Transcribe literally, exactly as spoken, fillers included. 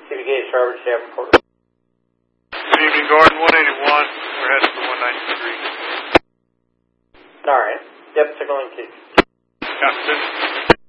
City Gate, Harvard, Davenport. Good evening, Gordon. one eighty-one. We're headed for one ninety-three. All right. Yep, signaling T. Captain.